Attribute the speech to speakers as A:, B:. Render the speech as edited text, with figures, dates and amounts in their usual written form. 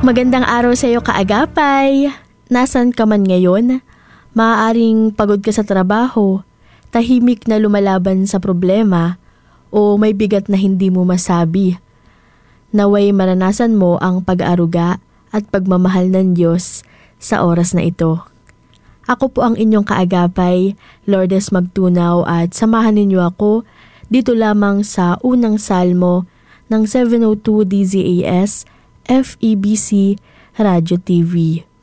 A: Magandang araw sa iyo, kaagapay. Nasaan ka man ngayon? Maaaring pagod ka sa trabaho, tahimik na lumalaban sa problema, o may bigat na hindi mo masabi. Naway maranasan mo ang pag-aaruga at pagmamahal ng Diyos sa oras na ito. Ako po ang inyong kaagapay, Lourdes Magtunaw, at samahan ninyo ako dito lamang sa unang salmo ng 702 DZAS FEBC Radio TV.